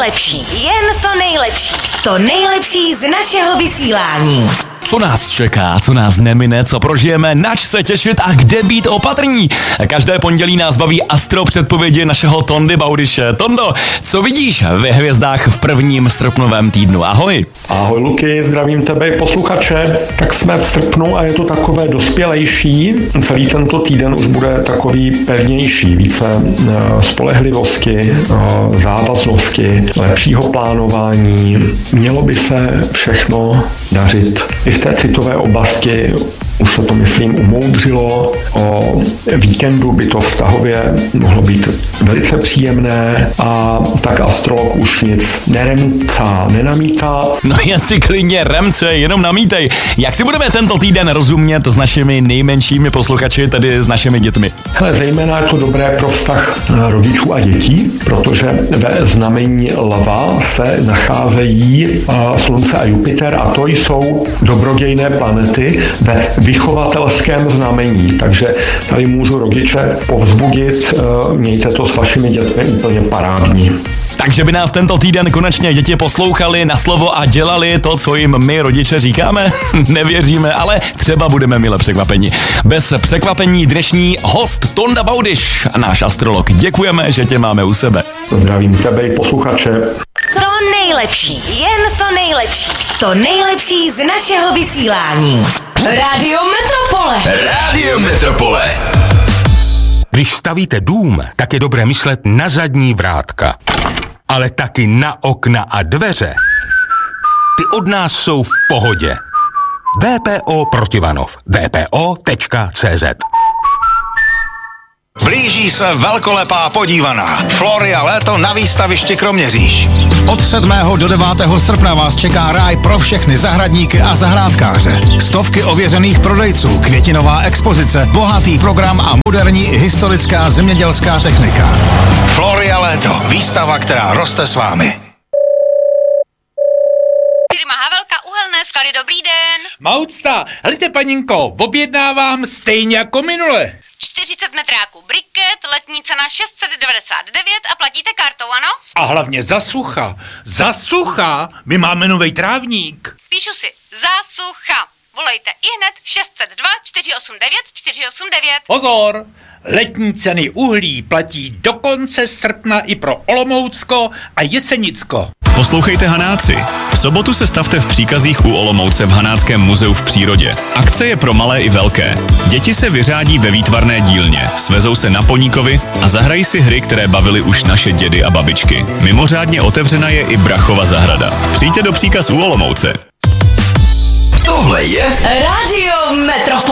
nejlepší, jen to nejlepší. To nejlepší z našeho vysílání. Co nás čeká, co nás nemine, co prožijeme, nač se těšit a kde být opatrní. Každé pondělí nás baví astro předpovědi našeho Tondy Baudyše. Tondo, co vidíš ve hvězdách v prvním srpnovém týdnu? Ahoj. Ahoj Luky, zdravím tebe i posluchače. Tak jsme v srpnu a je to takové dospělejší. Celý tento týden už bude takový pevnější, více spolehlivosti, závaznosti, lepšího plánování. Mělo by se všechno dařit. I v té citové oblasti už se to, myslím, umoudřilo. O víkendu by to vztahově mohlo být velice příjemné a tak astrolog už nic neremcá, nenamítá. No jen si klidně remce, jenom namítej. Jak si budeme tento týden rozumět s našimi nejmenšími posluchači, tedy s našimi dětmi? Hele, zejména je to dobré pro vztah rodičů a dětí, protože ve znamení Lva se nacházejí Slunce a Jupiter a to jsou dobrodějné planety ve vychovatelském znamení, takže tady můžu rodiče povzbudit, mějte to s vašimi dětmi úplně parádní. Takže by nás tento týden konečně děti poslouchali na slovo a dělali to, co jim my rodiče říkáme? Nevěříme, ale třeba budeme mile překvapeni. Bez překvapení dnešní host Tonda Baudyš, náš astrolog. Děkujeme, že tě máme u sebe. Zdravím tebe i posluchače. To nejlepší, jen to nejlepší. To nejlepší z našeho vysílání. Rádio Metropole. Rádio Metropole. Když stavíte dům, tak je dobré myslet na zadní vrátka. Ale taky na okna a dveře. Ty od nás jsou v pohodě. VPO Protivanov. vpo.cz. Blíží se velkolepá podívaná. Floria léto na výstavišti Kroměříž. Od 7. do 9. srpna vás čeká ráj pro všechny zahradníky a zahrádkáře. Stovky ověřených prodejců, květinová expozice, bohatý program a moderní historická zemědělská technika. Floria léto. Výstava, která roste s vámi. Firma Havelka Uhelné sklady, dobrý den. Maucta, helejte paninko, objednávám stejně jako minule. 40 metráků briket, letní cena 699 a platíte kartou, ano? A hlavně za sucha, my máme novej trávník. Píšu si, za sucha. Volejte ihned 602 489 489. Pozor, letní ceny uhlí platí do konce srpna i pro Olomoucko a Jesenicko. Poslouchejte Hanáci. V sobotu se stavte v Příkazích u Olomouce v Hanáckém muzeu v přírodě. Akce je pro malé i velké. Děti se vyřádí ve výtvarné dílně, svezou se na Poníkovi a zahrají si hry, které bavily už naše dědy a babičky. Mimořádně otevřena je i Brachova zahrada. Přijďte do Příkaz u Olomouce. Tohle je Rádio Metropole.